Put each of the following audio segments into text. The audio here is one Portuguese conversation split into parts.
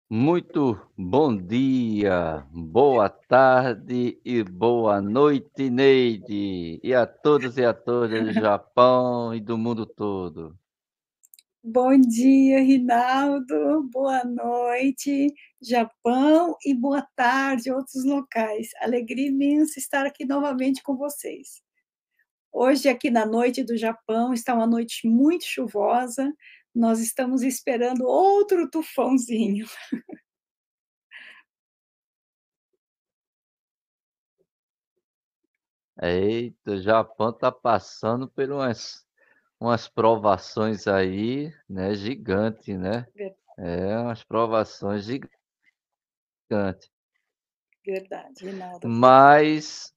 Muito bom dia, boa tarde e boa noite, Neide, e a todos e a todas do Japão e do mundo todo. Bom dia, Rinaldo. Boa noite, Japão, e boa tarde, outros locais. Alegria imensa estar aqui novamente com vocês. Hoje, aqui na noite do Japão, está uma noite muito chuvosa. Nós estamos esperando outro tufãozinho. Eita, o Japão tá passando por umas provações aí, né, gigante, né? É, umas provações gigantes. Verdade, Rinaldo, verdade. Mas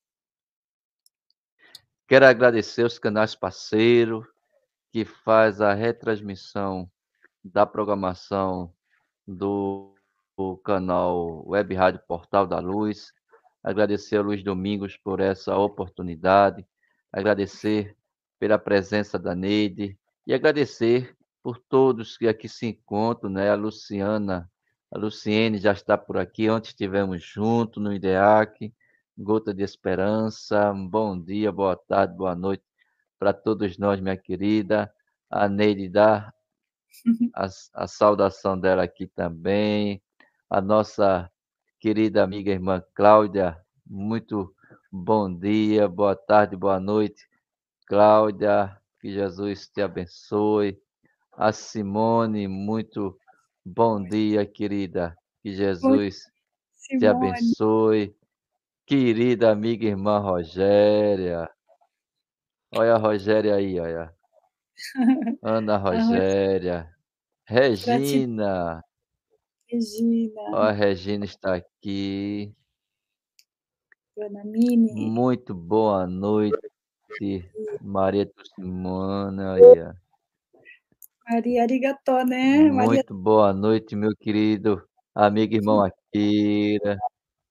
quero agradecer os canais parceiros que faz a retransmissão da programação do canal Web Rádio Portal da Luz. Agradecer a Luiz Domingos por essa oportunidade, agradecer pela presença da Neide e agradecer por todos que aqui se encontram, né? A Luciana, a Luciene já está por aqui, ontem estivemos juntos no IDEAC, Gota de Esperança. Bom dia, boa tarde, boa noite para todos nós, minha querida. A Neide dá a saudação dela aqui também. A nossa querida amiga irmã Cláudia, muito bom dia, boa tarde, boa noite, Cláudia, que Jesus te abençoe. A Simone, muito bom dia, querida, que Oi, Jesus te Simone. abençoe. Querida amiga irmã Rogéria, olha a Rogéria aí, olha. Ana A Rogéria, gratidão, Regina, Regina, ó, a Regina está aqui. Dona Mini. Muito boa noite, Maria Tossimana. Aí, ó. Maria Arigatô, né? Maria. Muito boa noite, meu querido amigo irmão Akira.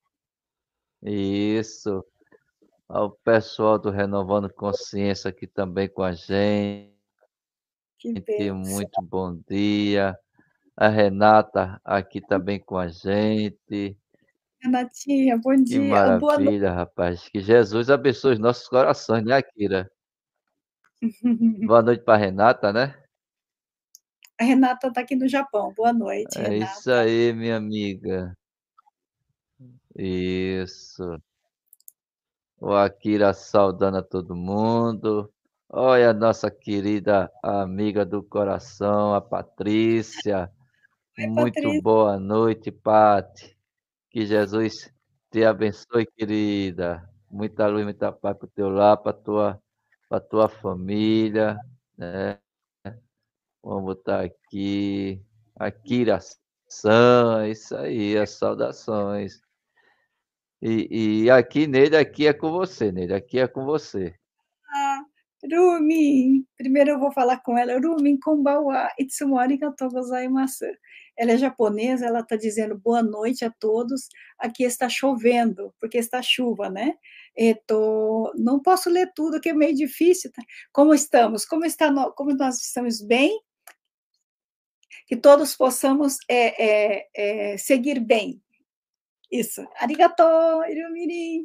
Isso. Ao pessoal do Renovando Consciência aqui também com a gente. Que bênção. Muito bom dia. A Renata aqui também com a gente. Renatinha, bom Que dia. Boa noite. maravilha, rapaz. Que Jesus abençoe os nossos corações, né, Akira? Boa noite para Renata, né? A Renata está aqui no Japão. Boa noite, É isso Renata. aí, minha amiga. Isso. O Akira saudando a todo mundo. Olha a nossa querida amiga do coração, a Patrícia. Oi, Muito Patrícia. boa noite, Pati. Que Jesus te abençoe, querida. Muita luz, muita paz para o teu lar, para tua família, né? Vamos botar aqui. Akira-san, isso aí, as saudações. E aqui nele, aqui é com você, nele, aqui é com você. Ah, Rumi. Primeiro eu vou falar com ela. Rumi, konbanwa. Itsumo arigatou gozaimasu. Ela é japonesa, ela está dizendo boa noite a todos. Aqui está chovendo, porque está chuva, né? Não posso ler tudo, que é meio difícil. Tá? Como estamos? Como nós estamos bem? Que todos possamos seguir bem. Isso. Arigato, Irumiri.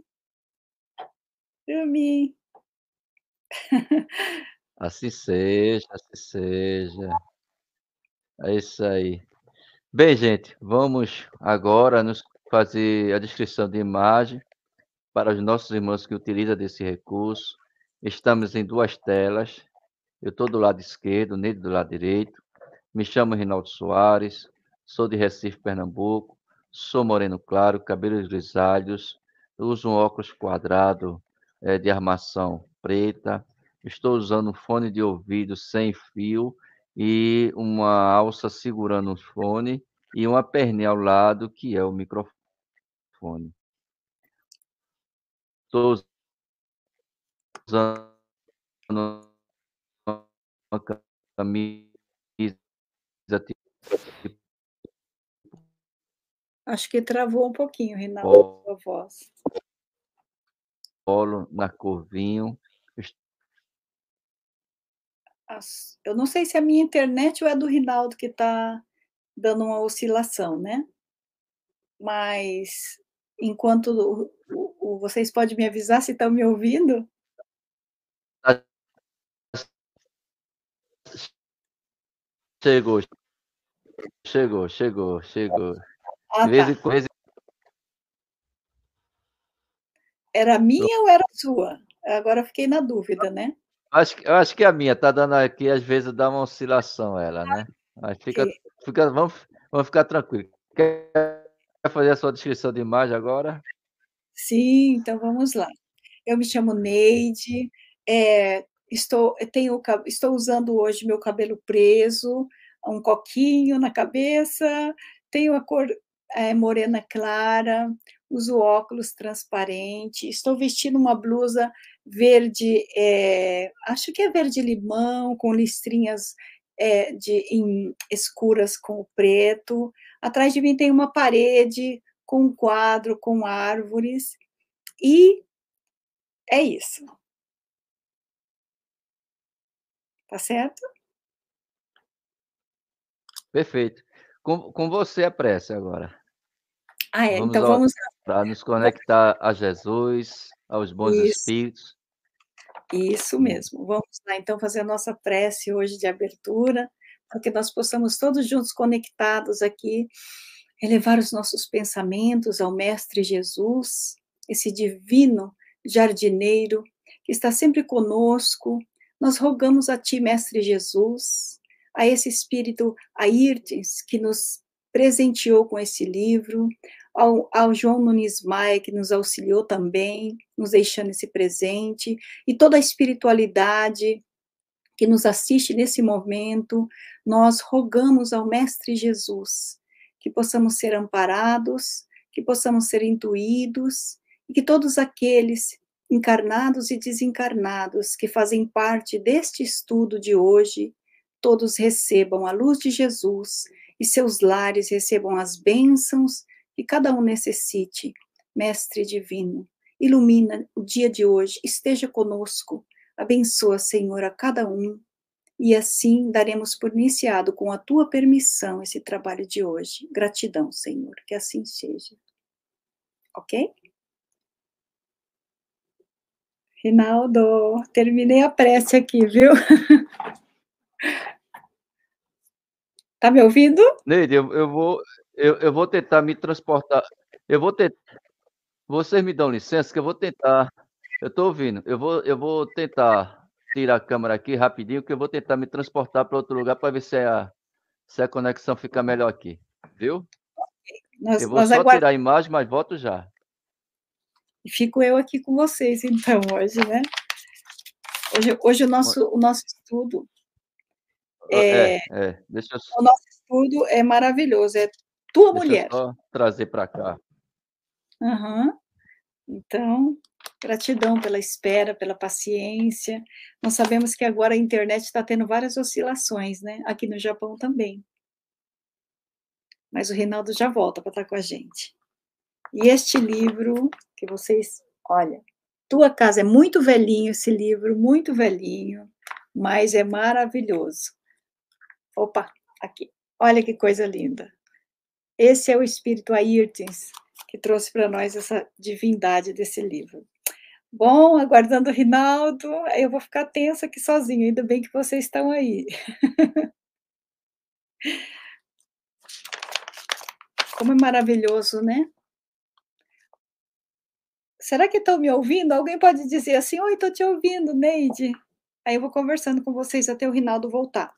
Irumi. Assim seja, assim seja. É isso aí. Bem, gente, vamos agora nos fazer a descrição de imagem para os nossos irmãos que utilizam desse recurso. Estamos em duas telas. Eu estou do lado esquerdo, nele do lado direito. Me chamo Rinaldo Soares, sou de Recife, Pernambuco. Sou moreno claro, cabelos grisalhos. Uso um óculos quadrado de armação preta. Estou usando um fone de ouvido sem fio e uma alça segurando o fone e uma perninha ao lado que é o microfone. Estou usando uma camisa tipo Acho que travou um pouquinho, Rinaldo, a polo sua voz. na cor vinho. Eu não sei se é a minha internet ou é do Rinaldo que está. dando uma oscilação, né. Mas enquanto vocês podem me avisar se estão me ouvindo? Ah, chegou, chegou. Ah, De vez tá. em quando Era minha ou era sua? Agora eu fiquei na dúvida, né. eu acho que a minha tá dando aqui, às vezes dá uma oscilação ela, né. Mas fica Ok. fica vamos ficar tranquilo. Quer fazer a sua descrição de imagem agora? Sim, então vamos lá. Eu me chamo Neide, estou usando hoje meu cabelo preso, um coquinho na cabeça, tenho a cor, morena clara, uso óculos transparente, estou vestindo uma blusa verde, acho que é verde limão, com listrinhas, escuras com o preto. Atrás de mim tem uma parede com um quadro com árvores, e é isso, tá certo? Perfeito. Com você a prece agora. Ah, é, Vamos então vamos lá. para nos Va conectar a Jesus, aos bons Isso, espíritos. isso mesmo. Vamos lá, então, fazer a nossa prece hoje de abertura, para que nós possamos todos juntos conectados aqui, elevar os nossos pensamentos ao Mestre Jesus, esse divino jardineiro que está sempre conosco. Nós rogamos a ti, Mestre Jesus, a esse espírito Ayrtins que nos presenteou com esse livro, ao João Nunes Maia que nos auxiliou também, nos deixando esse presente, e toda a espiritualidade que nos assiste nesse momento, nós rogamos ao Mestre Jesus que possamos ser amparados, que possamos ser intuídos, e que todos aqueles encarnados e desencarnados que fazem parte deste estudo de hoje, todos recebam a luz de Jesus e seus lares recebam as bênçãos que cada um necessite. Mestre divino, ilumina o dia de hoje, esteja conosco. Abençoa, Senhor, a cada um, e assim daremos por iniciado, com a tua permissão, esse trabalho de hoje. Gratidão, Senhor, que assim seja. Ok? Rinaldo, terminei a prece aqui, viu? Tá me ouvindo? Neide, eu vou tentar me transportar. Eu vou ten Vocês me dão licença que eu vou tentar. Eu estou ouvindo. Eu vou tentar tirar a câmera aqui rapidinho, que eu vou tentar me transportar para outro lugar para ver se a conexão fica melhor aqui, viu? Eu vou Nós só tirar a aguardamos. imagem, mas volto já. E fico eu aqui com vocês, então, hoje, né? Hoje o nosso estudo É, é, deixa eu o nosso estudo é maravilhoso, é tua deixa eu mulher. só trazer para cá. Aham. Então, gratidão pela espera, pela paciência. Nós sabemos que agora a internet está tendo várias oscilações, né, aqui no Japão também, mas o Reinaldo já volta para estar com a gente. E este livro que vocês, olha, Tua Casa é muito velhinho esse livro, muito velhinho, mas é maravilhoso. Opa, aqui, olha que coisa linda. Esse é o espírito Ayrtins, que trouxe para nós essa divindade desse livro. Bom, aguardando o Rinaldo, eu vou ficar tensa aqui sozinha, ainda bem que vocês estão aí. Como é maravilhoso, né? Será que estão me ouvindo? Alguém pode dizer assim: "Oi, estou te ouvindo, Neide". Aí eu vou conversando com vocês até o Rinaldo voltar.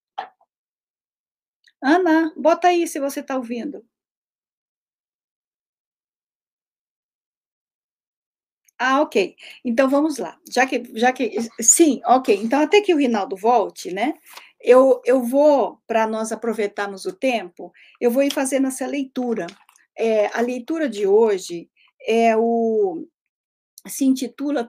Ana, bota aí se você está ouvindo. Ah, ok. Então vamos lá. Já que sim, ok. Então até que o Rinaldo volte, né, eu vou, para nós aproveitarmos o tempo, eu vou ir fazendo essa leitura. A leitura de hoje se intitula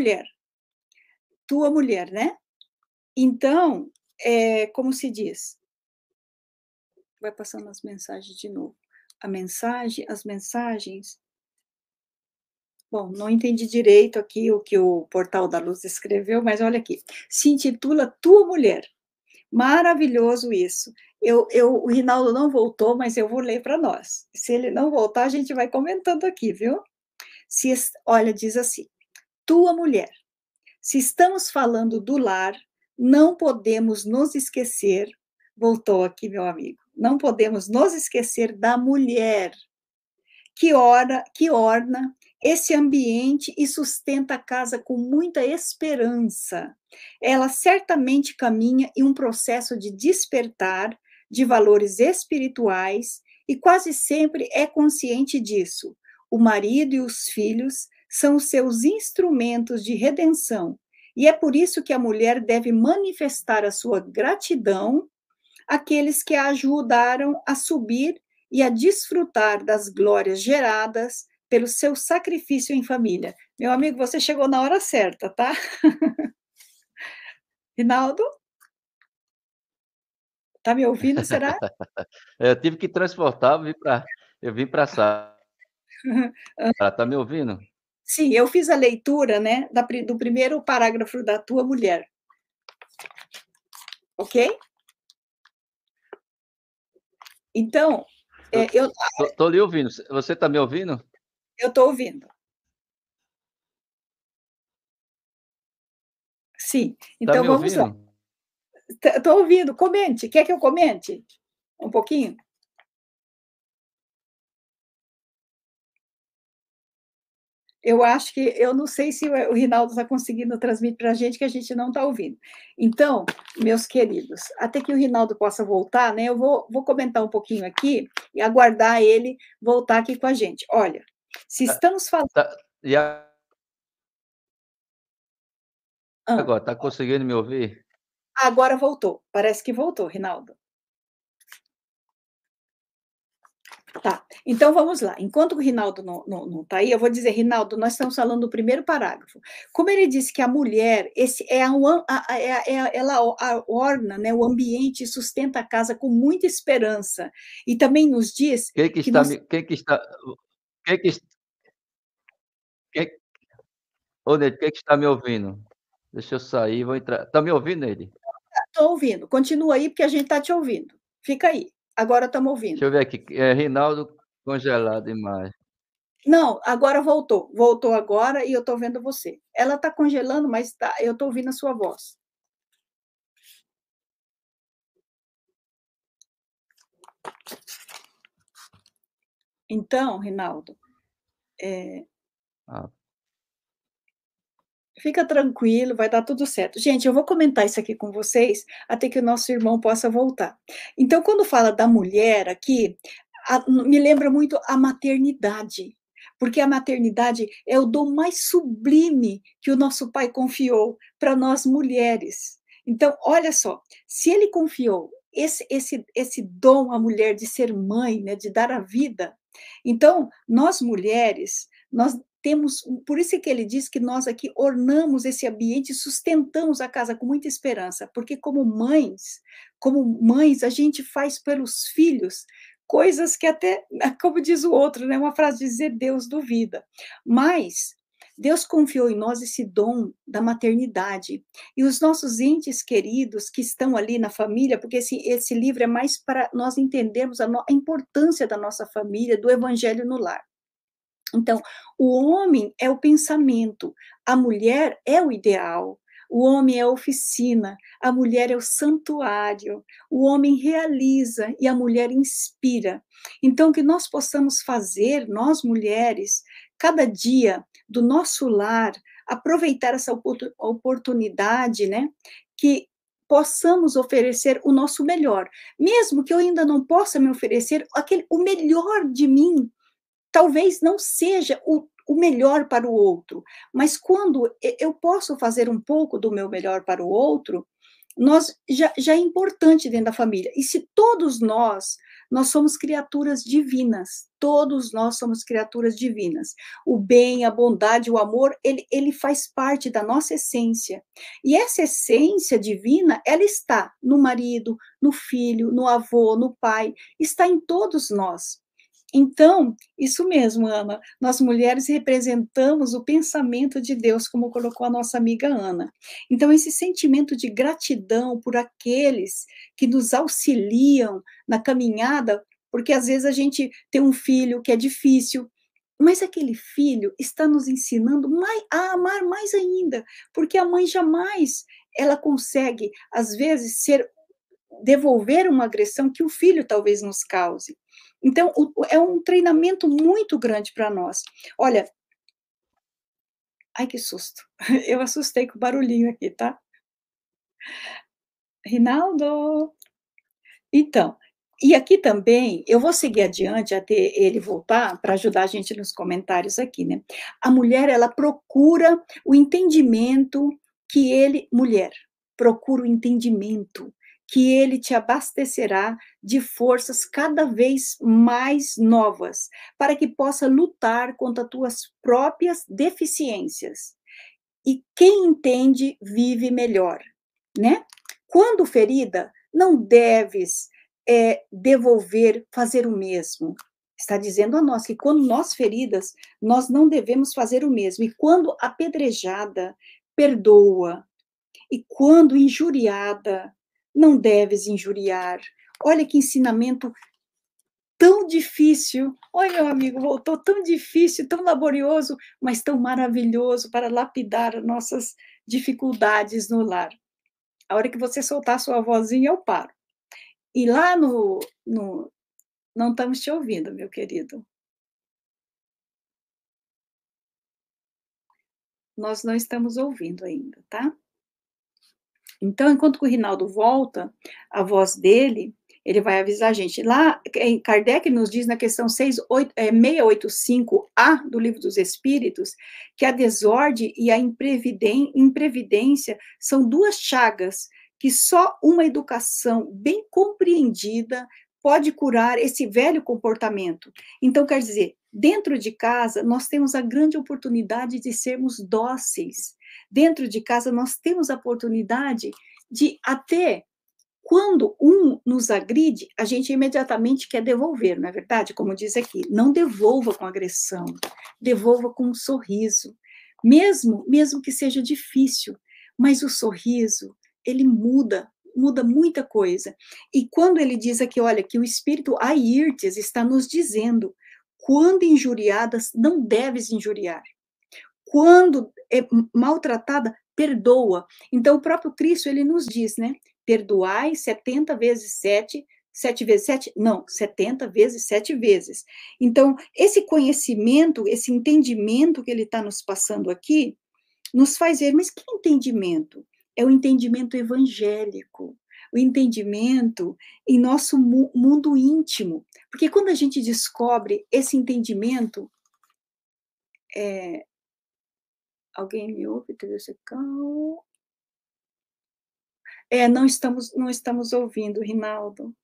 Tua Mulher, né. Então, como se diz? Vai passando as mensagens de novo. As mensagens, bom, não entendi direito aqui o que o Portal da Luz escreveu, mas olha aqui, se intitula Tua Mulher. Maravilhoso isso. O Rinaldo não voltou, mas eu vou ler para nós. Se ele não voltar, a gente vai comentando aqui, viu? Olha, diz assim: tua mulher, se estamos falando do lar, não podemos nos esquecer, voltou aqui meu amigo, não podemos nos esquecer da mulher que orna esse ambiente e sustenta a casa com muita esperança. Ela certamente caminha em um processo de despertar de valores espirituais e quase sempre é consciente disso. O marido e os filhos são os seus instrumentos de redenção, e é por isso que a mulher deve manifestar a sua gratidão àqueles que a ajudaram a subir e a desfrutar das glórias geradas pelo seu sacrifício em família. Meu amigo, você chegou na hora certa, tá? Rinaldo? Tá me ouvindo, será? Eu tive que transportar, eu vim para a sala. Tá me ouvindo? Sim, eu fiz a leitura, né, do primeiro parágrafo da tua mulher. Ok? Então, eu Tô lhe ouvindo. Você tá me ouvindo? estou ouvindo. Sim, Tá então me vamos lá. ouvindo? Estou ouvindo, comente. Quer que eu comente? Um pouquinho? Eu acho que, eu não sei se o Rinaldo está conseguindo transmitir para a gente, que a gente não está ouvindo. Então, meus queridos, até que o Rinaldo possa voltar, né, eu vou comentar um pouquinho aqui e aguardar ele voltar aqui com a gente. Olha, se Tá estamos falando... tá e agora, tá conseguindo me ouvir? Agora voltou, parece que voltou, Rinaldo. Tá, então vamos lá. Enquanto o Rinaldo não está aí, eu vou dizer, Rinaldo, nós estamos falando do primeiro parágrafo. Como ele disse que a mulher, ela orna, né, o ambiente e sustenta a casa com muita esperança. E também nos diz Quem que que está nós... me quem que está quem que quem ô Neide, quem que está me ouvindo? Deixa eu sair, vou entrar. Tá me ouvindo, Neide? Estou ouvindo, continua aí, porque a gente está te ouvindo. Fica aí, agora estamos Deixa eu ouvindo. ver aqui, Rinaldo congelado demais. Não, agora voltou, voltou agora e eu estou vendo você. Ela está congelando, mas eu estou ouvindo a sua voz. Então, Rinaldo, Ah, fica tranquilo, vai dar tudo certo. Gente, eu vou comentar isso aqui com vocês até que o nosso irmão possa voltar. Então, quando fala da mulher aqui, me lembra muito a maternidade, porque a maternidade é o dom mais sublime que o nosso pai confiou para nós mulheres. Então, olha só, se ele confiou esse dom à mulher de ser mãe, né, de dar a vida, então, nós mulheres, nós temos, por isso é que ele diz que nós aqui ornamos esse ambiente e sustentamos a casa com muita esperança, porque como mães, a gente faz pelos filhos coisas que até, como diz o outro, né, uma frase de dizer Deus duvida, mas Deus confiou em nós esse dom da maternidade, e os nossos entes queridos que estão ali na família, porque esse livro é mais para nós entendermos a importância da nossa família, do evangelho no lar. Então, o homem é o pensamento, a mulher é o ideal, o homem é a oficina, a mulher é o santuário, o homem realiza e a mulher inspira. Então, que nós possamos fazer, nós mulheres, cada dia do nosso lar, aproveitar essa oportunidade, né? Que possamos oferecer o nosso melhor, mesmo que eu ainda não possa me oferecer o melhor de mim. Talvez não seja o melhor para o outro, mas quando eu posso fazer um pouco do meu melhor para o outro, já é importante dentro da família. E se todos nós somos criaturas divinas, todos nós somos criaturas divinas. O bem, a bondade, o amor, ele faz parte da nossa essência. E essa essência divina, ela está no marido, no filho, no avô, no pai, está em todos nós. Então, isso mesmo, Ana, nós mulheres representamos o pensamento de Deus, como colocou a nossa amiga Ana. Então, esse sentimento de gratidão por aqueles que nos auxiliam na caminhada, porque às vezes a gente tem um filho que é difícil, mas aquele filho está nos ensinando a amar mais ainda, porque a mãe jamais ela consegue, às vezes, devolver uma agressão que o filho talvez nos cause. Então, é um treinamento muito grande para nós. Olha, ai que susto, eu assustei com o barulhinho aqui, tá? Rinaldo! Então, e aqui também, eu vou seguir adiante até ele voltar para ajudar a gente nos comentários aqui, né? A mulher, ela procura o entendimento que ele, mulher, procura o entendimento que ele te abastecerá de forças cada vez mais novas, para que possa lutar contra tuas próprias deficiências. E quem entende vive melhor, né? Quando ferida, não deves devolver, fazer o mesmo. Está dizendo a nós que quando nós feridas, nós não devemos fazer o mesmo. E quando apedrejada, perdoa. E quando injuriada, não deves injuriar. Olha que ensinamento tão difícil. Oi, meu amigo, voltou tão difícil, tão laborioso, mas tão maravilhoso para lapidar nossas dificuldades no lar. A hora que você soltar sua vozinha, eu paro. E lá no não estamos te ouvindo, meu querido. Nós não estamos ouvindo ainda, tá? Então, enquanto que o Rinaldo volta, a voz dele, ele vai avisar a gente. Lá, Kardec nos diz na questão 685A do Livro dos Espíritos, que a desordem e a imprevidência são duas chagas que só uma educação bem compreendida pode curar esse velho comportamento. Então, quer dizer, dentro de casa, nós temos a grande oportunidade de sermos dóceis. Dentro de casa, nós temos a oportunidade de até quando um nos agride, a gente imediatamente quer devolver, não é verdade? Como diz aqui, não devolva com agressão, devolva com um sorriso, mesmo que seja difícil, mas o sorriso, ele muda muita coisa. E quando ele diz aqui, olha, que o espírito Airtes está nos dizendo, quando injuriadas, não deves injuriar. Quando é maltratada, perdoa. Então, o próprio Cristo, ele nos diz, né? Perdoai 70 vezes 7, 7 vezes 7? Não, 70 vezes 7 vezes. Então, esse conhecimento, esse entendimento que ele está nos passando aqui, nos faz ver, mas que entendimento? É o entendimento evangélico, o entendimento em nosso mundo íntimo. Porque quando a gente descobre esse entendimento, alguém me ouve? TV Secal? Não estamos ouvindo, Rinaldo.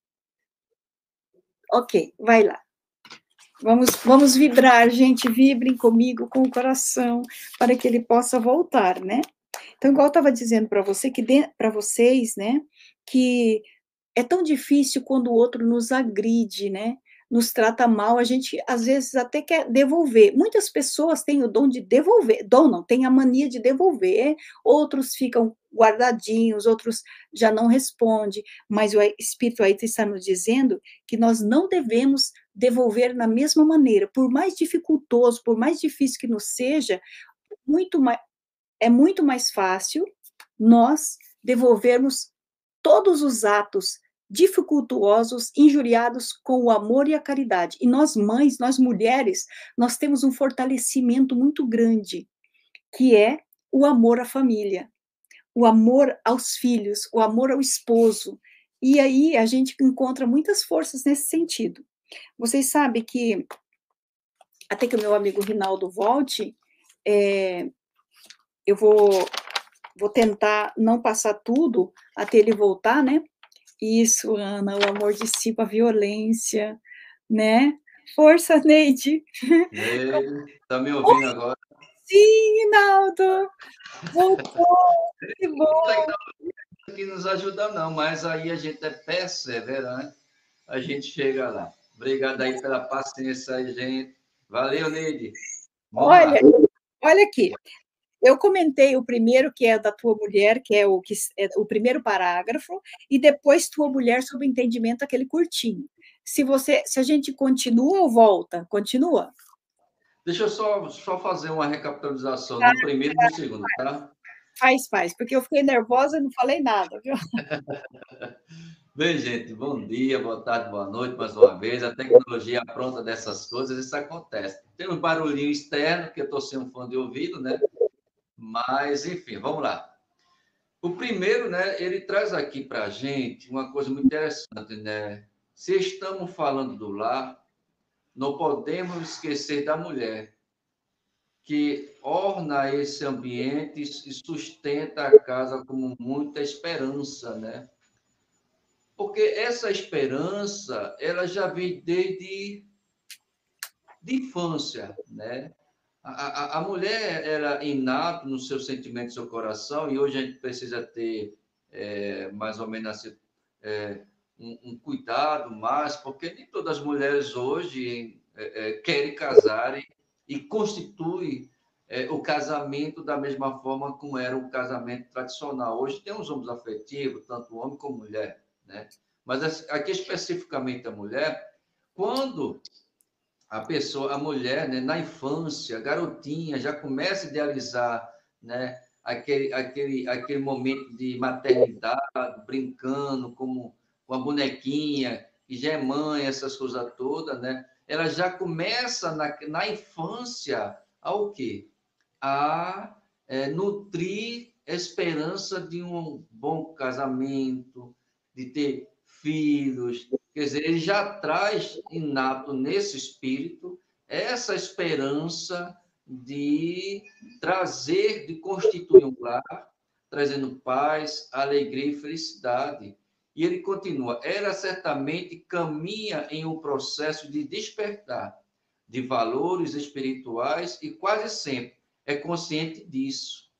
Ok, vai lá. Vamos vibrar, gente, vibrem comigo com o coração para que ele possa voltar, né? Então, igual eu estava dizendo para você para vocês, né, que é tão difícil quando o outro nos agride, né? Nos trata mal, a gente às vezes até quer devolver. Muitas pessoas têm o dom de devolver, dom não, têm a mania de devolver, outros ficam guardadinhos, outros já não respondem, mas o Espírito aí está nos dizendo que nós não devemos devolver na mesma maneira, por mais dificultoso, por mais difícil que nos seja, muito mais, é muito mais fácil nós devolvermos todos os atos dificultuosos, injuriados com o amor e a caridade. E nós mães, nós mulheres, nós temos um fortalecimento muito grande, que é o amor à família, o amor aos filhos, o amor ao esposo. E aí a gente encontra muitas forças nesse sentido. Vocês sabem que, até que o meu amigo Rinaldo volte, eu vou tentar não passar tudo até ele voltar, né? Isso, Ana, o amor dissipa a violência, né? Força, Neide. Tá me ouvindo agora? Sim, Rinaldo, voltou, que bom. Que nos ajuda não, mas aí a gente é perseverante, a gente chega lá. Obrigado aí pela paciência aí, gente. Valeu, Neide. Vamos lá. Olha, olha aqui. Eu comentei o primeiro, que é da tua mulher, que é o primeiro parágrafo, e depois tua mulher sob entendimento, aquele curtinho. Se a gente continua ou volta? Continua? Deixa eu só fazer uma recapitalização do primeiro e do segundo, tá? Faz, porque eu fiquei nervosa e não falei nada, viu? Bem, gente, bom dia, boa tarde, boa noite, mais uma vez. A tecnologia apronta dessas coisas, isso acontece. Tem um barulhinho externo, que eu estou sem um fone de ouvido, né? Mas, enfim, vamos lá. O primeiro, né, ele traz aqui para a gente uma coisa muito interessante, né? Se estamos falando do lar, não podemos esquecer da mulher, que orna esse ambiente e sustenta a casa com muita esperança, né? Porque essa esperança, ela já vem desde de infância, né? A mulher era inata no seu sentimento, no seu coração, e hoje a gente precisa ter mais ou menos assim, um cuidado mais, porque nem todas as mulheres hoje querem casar e constituem o casamento da mesma forma como era o casamento tradicional. Hoje tem os homens afetivos, tanto homem como mulher, né? Mas aqui especificamente a mulher, quando a pessoa, a mulher, né, na infância, garotinha, já começa a idealizar, né, aquele momento de maternidade, brincando com a bonequinha, que já é mãe, essas coisas todas, né? Ela já começa na infância ao quê? A nutrir esperança de um bom casamento, de ter filhos. Quer dizer, ele já traz inato nesse espírito essa esperança de trazer, de constituir um lar, trazendo paz, alegria e felicidade. E ele continua: ela certamente caminha em um processo de despertar de valores espirituais e quase sempre é consciente disso.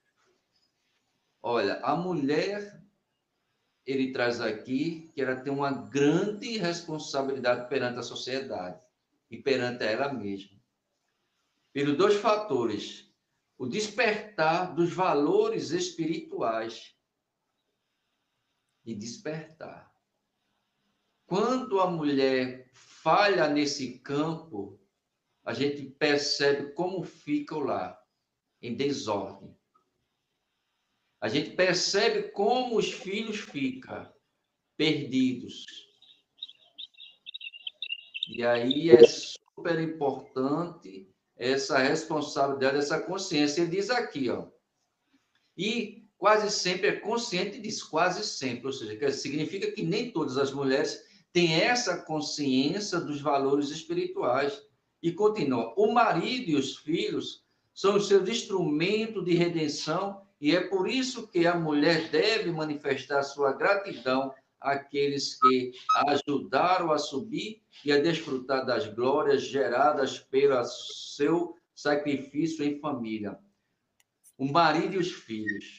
Olha, a mulher, ele traz aqui que ela tem uma grande responsabilidade perante a sociedade e perante ela mesma. Pelos dois fatores: o despertar dos valores espirituais e despertar. Quando a mulher falha nesse campo, a gente percebe como fica o lar, em desordem. A gente percebe como os filhos ficam perdidos. E aí é super importante essa responsabilidade, essa consciência. Ele diz aqui, ó, e quase sempre é consciente disso, quase sempre, ou seja, significa que nem todas as mulheres têm essa consciência dos valores espirituais. E continua: o marido e os filhos são os seus instrumentos de redenção, e é por isso que a mulher deve manifestar sua gratidão àqueles que a ajudaram a subir e a desfrutar das glórias geradas pelo seu sacrifício em família. O marido e os filhos.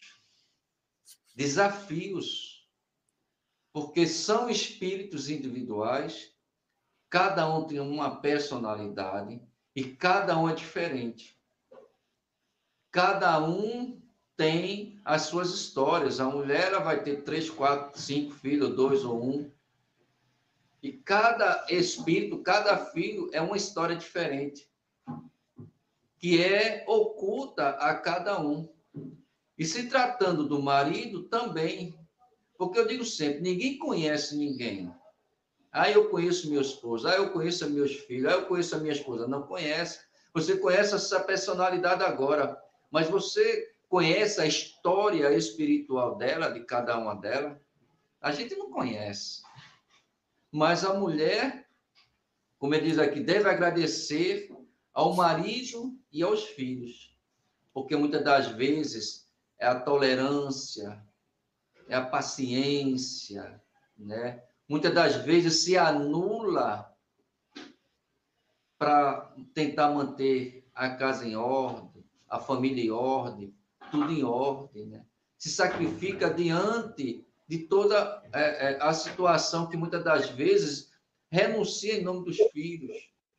Desafios, porque são espíritos individuais, cada um tem uma personalidade e cada um é diferente. Cada um tem as suas histórias. A mulher ela vai ter 3, 4, 5 filhos, 2 ou 1. E cada espírito, cada filho é uma história diferente, que é oculta a cada um. E se tratando do marido, também. Porque eu digo sempre, ninguém conhece ninguém. Ah, eu conheço meu esposo, ah, eu conheço meus filhos, ah, eu conheço a minha esposa. Não conhece. Você conhece essa personalidade agora, mas você conhece a história espiritual dela, de cada uma delas? A gente não conhece. Mas a mulher, como ele diz aqui, deve agradecer ao marido e aos filhos. Porque muitas das vezes é a tolerância, é a paciência, né? Muitas das vezes se anula para tentar manter a casa em ordem, a família em ordem, tudo em ordem, né? Se sacrifica diante de toda a situação que muitas das vezes renuncia em nome dos filhos,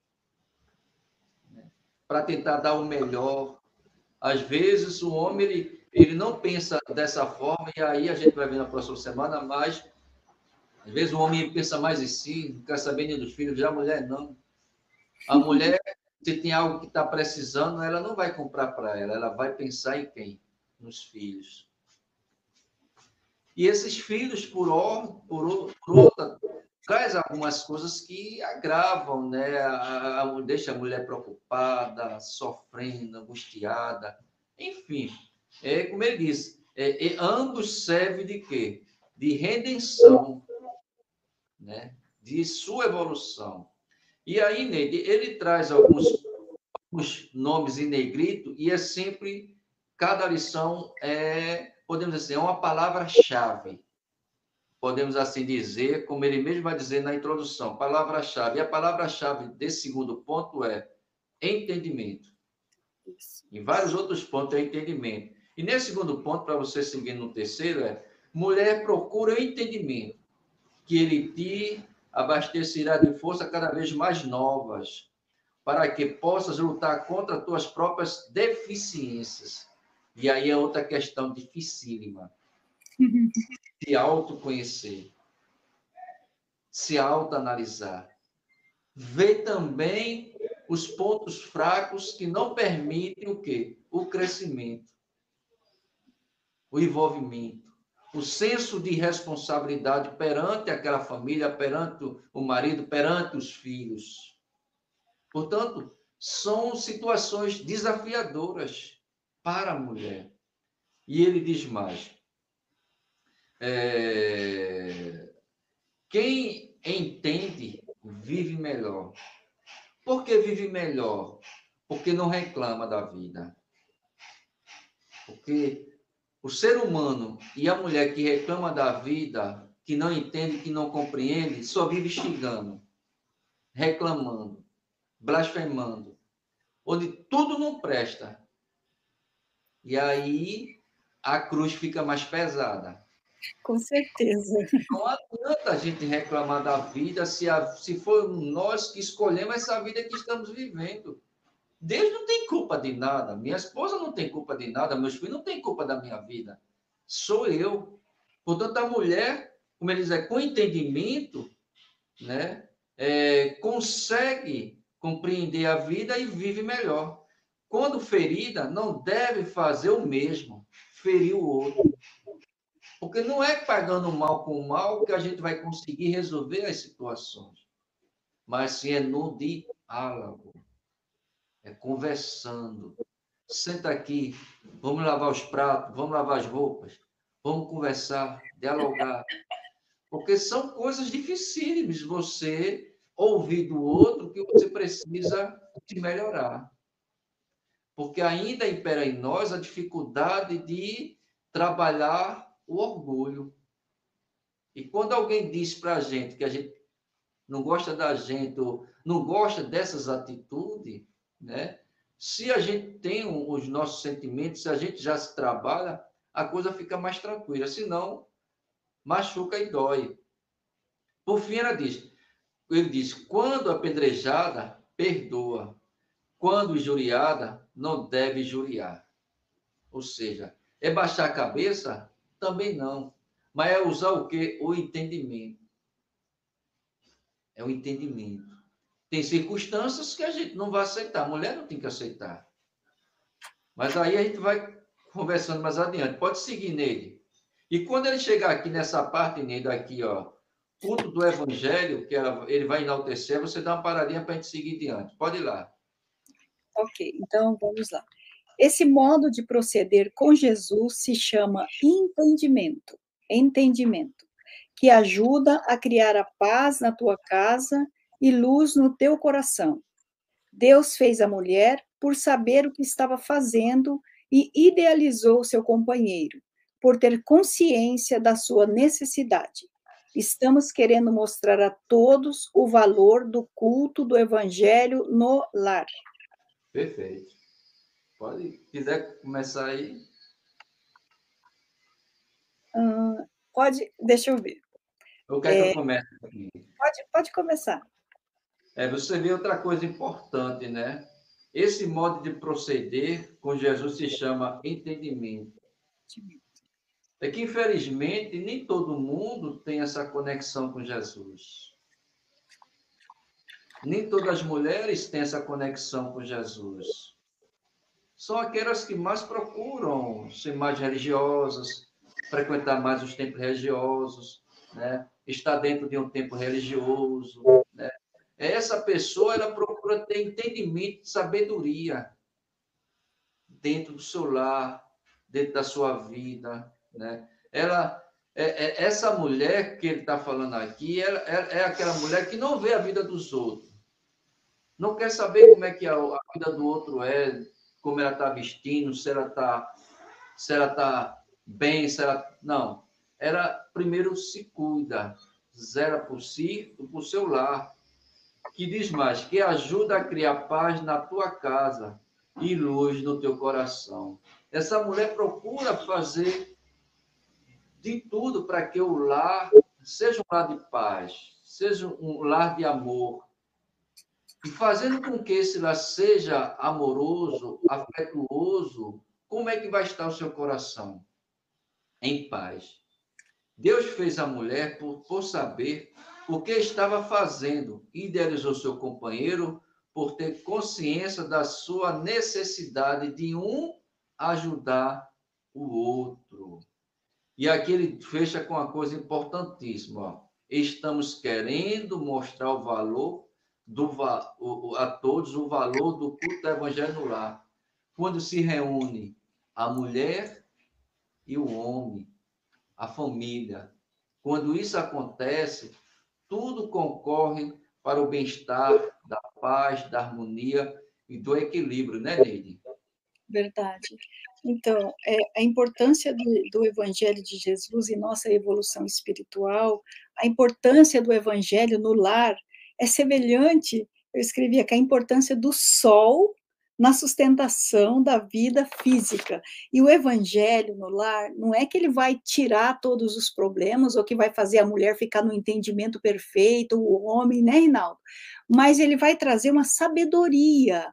né? Para tentar dar o melhor. Às vezes, o homem ele não pensa dessa forma, e aí a gente vai ver na próxima semana, mas às vezes o homem pensa mais em si, não quer saber nem dos filhos, já a mulher não. A mulher, se tem algo que está precisando, ela não vai comprar para ela, ela vai pensar em quem? Nos filhos. E esses filhos, por outra, traz algumas coisas que agravam, né? Deixa a mulher preocupada, sofrendo, angustiada. Enfim, como ele disse, ambos servem de quê? De redenção, né? De sua evolução. E aí, Neide, ele traz alguns nomes em negrito e é sempre, cada lição podemos dizer, é uma palavra-chave. Podemos assim dizer, como ele mesmo vai dizer na introdução, palavra-chave. E a palavra-chave desse segundo ponto é entendimento. Em vários outros pontos é entendimento. E nesse segundo ponto, para você seguir no terceiro, mulher procura o entendimento, que ele te abastecerá de força cada vez mais novas, para que possas lutar contra as tuas próprias deficiências. E aí é outra questão dificílima. Se autoconhecer, se autoanalisar. Ver também os pontos fracos que não permitem o quê? O crescimento, o envolvimento, o senso de responsabilidade perante aquela família, perante o marido, perante os filhos. Portanto, são situações desafiadoras para a mulher. E ele diz mais: quem entende vive melhor. Por que vive melhor? Porque não reclama da vida. Porque o ser humano e a mulher que reclama da vida, que não entende, que não compreende, só vive xingando, reclamando, blasfemando, onde tudo não presta. E aí a cruz fica mais pesada. Com certeza. Não adianta a gente reclamar da vida se for nós que escolhemos essa vida que estamos vivendo. Deus não tem culpa de nada, minha esposa não tem culpa de nada, meus filhos não têm culpa da minha vida. Sou eu. Portanto, a mulher, como ele diz, com entendimento, né, consegue compreender a vida e vive melhor. Quando ferida, não deve fazer o mesmo, ferir o outro. Porque não é pagando mal com mal que a gente vai conseguir resolver as situações, mas sim é no diálogo, é conversando. Senta aqui, vamos lavar os pratos, vamos lavar as roupas, vamos conversar, dialogar. Porque são coisas dificílimas você ouvir do outro que você precisa se melhorar. Porque ainda impera em nós a dificuldade de trabalhar o orgulho. E quando alguém diz para a gente que a gente não gosta da gente, ou não gosta dessas atitudes, né? Se a gente tem os nossos sentimentos, se a gente já se trabalha, a coisa fica mais tranquila. Senão, machuca e dói. Por fim, ele diz, quando apedrejada, perdoa. Quando injuriada, não deve injuriar. Ou seja, é baixar a cabeça? Também não. Mas é usar o quê? O entendimento. É o entendimento. Tem circunstâncias que a gente não vai aceitar. A mulher não tem que aceitar. Mas aí a gente vai conversando mais adiante. Pode seguir nele. E quando ele chegar aqui nessa parte, nele, aqui, ó, culto do evangelho, que ele vai enaltecer, você dá uma paradinha para a gente seguir adiante. Pode ir lá. Ok, então vamos lá. Esse modo de proceder com Jesus se chama entendimento. Entendimento, que ajuda a criar a paz na tua casa e luz no teu coração. Deus fez a mulher por saber o que estava fazendo e idealizou seu companheiro, por ter consciência da sua necessidade. Estamos querendo mostrar a todos o valor do culto do evangelho no lar. Perfeito. Pode, se quiser começar aí. Pode, deixa eu ver. Ou quer que eu comece aqui? Pode começar. Você vê outra coisa importante, né? Esse modo de proceder com Jesus se chama entendimento. É que, infelizmente, nem todo mundo tem essa conexão com Jesus. Nem todas as mulheres têm essa conexão com Jesus. São aquelas que mais procuram ser mais religiosas, frequentar mais os templos religiosos, né? Estar dentro de um templo religioso, né? Essa pessoa, ela procura ter entendimento, sabedoria dentro do seu lar, dentro da sua vida, né? Essa mulher que ele está falando aqui, é aquela mulher que não vê a vida dos outros, não quer saber como é que a vida do outro é, como ela está vestindo, se ela tá bem, se ela não. Ela primeiro se cuida, zela por si e por seu lar. Que diz mais, que ajuda a criar paz na tua casa e luz no teu coração. Essa mulher procura fazer de tudo para que o lar seja um lar de paz, seja um lar de amor, e fazendo com que esse lar seja amoroso, afetuoso, como é que vai estar o seu coração? Em paz. Deus fez a mulher por saber o que estava fazendo, idealizou seu companheiro por ter consciência da sua necessidade de um ajudar o outro. E aqui ele fecha com uma coisa importantíssima. Ó. Estamos querendo mostrar o valor a todos o valor do culto do evangelho no lar. Quando se reúne a mulher e o homem, a família. Quando isso acontece, tudo concorre para o bem-estar, da paz, da harmonia e do equilíbrio, né, Neide? Verdade. Então, a importância do Evangelho de Jesus em nossa evolução espiritual, a importância do Evangelho no lar é semelhante, eu escrevi aqui, a importância do sol na sustentação da vida física. E o Evangelho no lar não é que ele vai tirar todos os problemas ou que vai fazer a mulher ficar no entendimento perfeito, o homem, né, Reinaldo? Mas ele vai trazer uma sabedoria,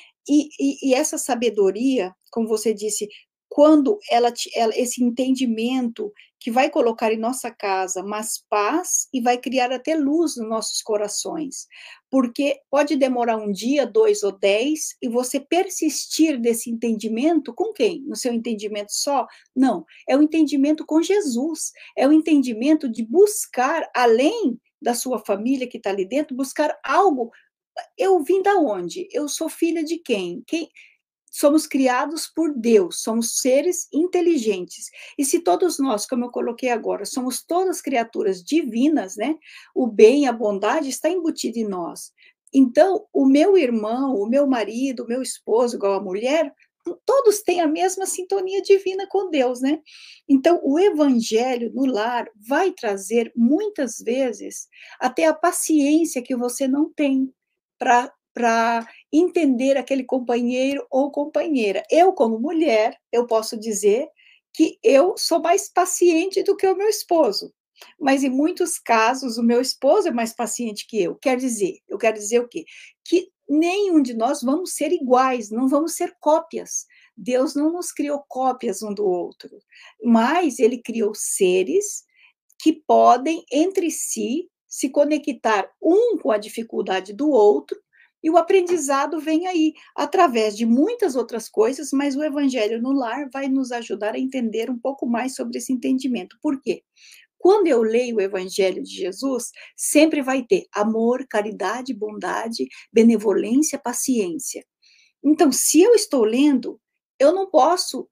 e essa sabedoria, como você disse, quando esse entendimento que vai colocar em nossa casa mais paz e vai criar até luz nos nossos corações, porque pode demorar um dia, 2 ou 10, e você persistir desse entendimento com quem? No seu entendimento só? Não, é o entendimento com Jesus, é o entendimento de buscar, além da sua família que está ali dentro, buscar algo. Eu vim da onde? Eu sou filha de quem? Somos criados por Deus, somos seres inteligentes. E se todos nós, como eu coloquei agora, somos todas criaturas divinas, né? O bem, a bondade está embutido em nós. Então, o meu irmão, o meu marido, o meu esposo, igual a mulher, todos têm a mesma sintonia divina com Deus, né? Então, o evangelho no lar vai trazer, muitas vezes, até a paciência que você não tem para entender aquele companheiro ou companheira. Eu, como mulher, eu posso dizer que eu sou mais paciente do que o meu esposo. Mas em muitos casos o meu esposo é mais paciente que eu. Eu quero dizer o quê? Que nenhum de nós vamos ser iguais, não vamos ser cópias. Deus não nos criou cópias um do outro, mas ele criou seres que podem entre si se conectar um com a dificuldade do outro, e o aprendizado vem aí, através de muitas outras coisas, mas o Evangelho no Lar vai nos ajudar a entender um pouco mais sobre esse entendimento. Por quê? Quando eu leio o Evangelho de Jesus, sempre vai ter amor, caridade, bondade, benevolência, paciência. Então, se eu estou lendo, eu não posso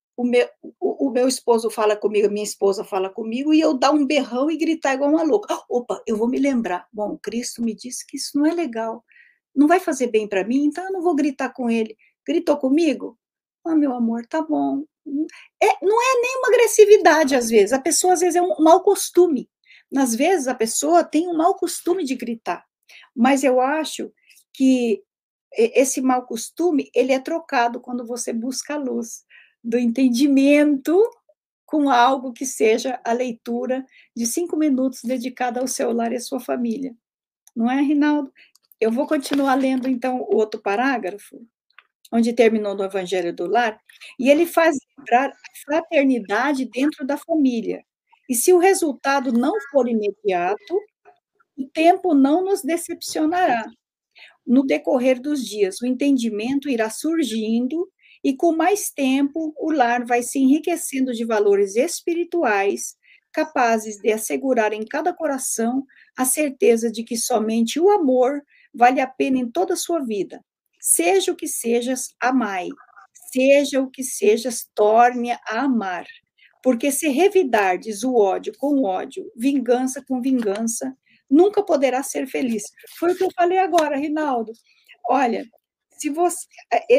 o meu esposo fala comigo, a minha esposa fala comigo, e eu dar um berrão e gritar igual uma louca. Opa, eu vou me lembrar. Bom, Cristo me disse que isso não é legal. Não vai fazer bem para mim, então eu não vou gritar com ele. Gritou comigo? Ah, meu amor, tá bom. Não é nem uma agressividade, às vezes. A pessoa, às vezes, é um mau costume. Às vezes, a pessoa tem um mau costume de gritar. Mas eu acho que esse mau costume, ele é trocado quando você busca a luz do entendimento com algo que seja a leitura de 5 minutos dedicada ao seu lar e à sua família. Não é, Rinaldo? Eu vou continuar lendo, então, o outro parágrafo, onde terminou no Evangelho do Lar, e ele faz lembrar a fraternidade dentro da família. E se o resultado não for imediato, o tempo não nos decepcionará. No decorrer dos dias, o entendimento irá surgindo e, com mais tempo, o lar vai se enriquecendo de valores espirituais capazes de assegurar em cada coração a certeza de que somente o amor vale a pena em toda a sua vida. Seja o que sejas, amai. Seja o que sejas, torne a amar. Porque se revidardes o ódio com ódio, vingança com vingança, nunca poderá ser feliz. Foi o que eu falei agora, Rinaldo. Olha, se você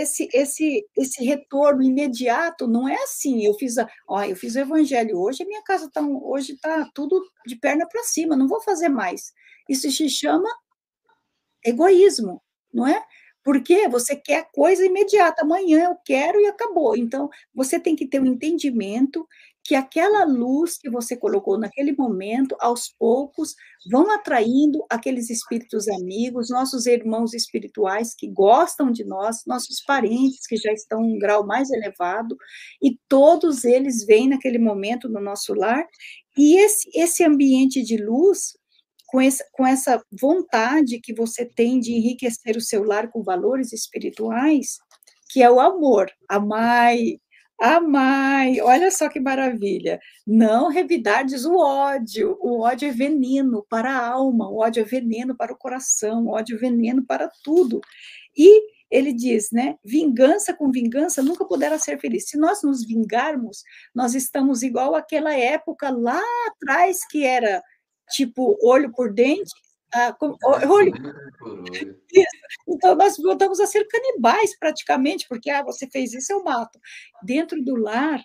esse retorno imediato não é assim. Eu fiz o evangelho hoje, a minha casa hoje está tudo de perna para cima, não vou fazer mais. Isso se chama egoísmo, não é? Porque você quer coisa imediata, amanhã eu quero e acabou. Então, você tem que ter um entendimento que aquela luz que você colocou naquele momento, aos poucos, vão atraindo aqueles espíritos amigos, nossos irmãos espirituais que gostam de nós, nossos parentes que já estão em um grau mais elevado, e todos eles vêm naquele momento no nosso lar, e esse ambiente de luz com essa vontade que você tem de enriquecer o seu lar com valores espirituais, que é o amor. Amai, amai, olha só que maravilha. Não revidardes o ódio é veneno para a alma, o ódio é veneno para o coração, o ódio é veneno para tudo. E ele diz, né, vingança com vingança nunca poderá ser feliz. Se nós nos vingarmos, nós estamos igual àquela época lá atrás que era tipo olho por dente, olho. Isso. Então, nós voltamos a ser canibais, praticamente, porque você fez isso, eu mato. Dentro do lar,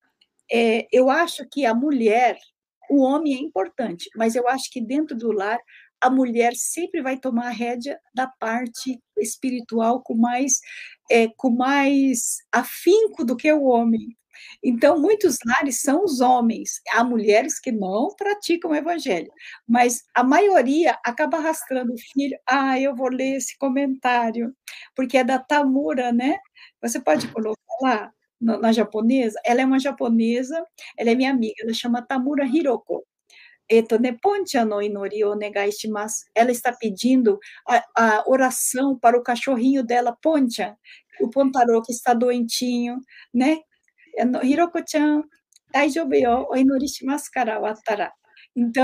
eu acho que a mulher, o homem é importante, mas eu acho que dentro do lar, a mulher sempre vai tomar a rédea da parte espiritual com mais afinco do que o homem. Então, muitos lares são os homens, há mulheres que não praticam o evangelho, mas a maioria acaba arrastando o filho. Ah, eu vou ler esse comentário, porque é da Tamura, né? Você pode colocar lá na japonesa? Ela é uma japonesa, ela é minha amiga, ela chama Tamura Hiroko. Poncha no inori o negai shimasu. Ela está pedindo a oração para o cachorrinho dela, Poncha, o Pontaro, que está doentinho, né? Hiroko-chan, daijoubu yo, o inori shimasu kara, wattara. Então,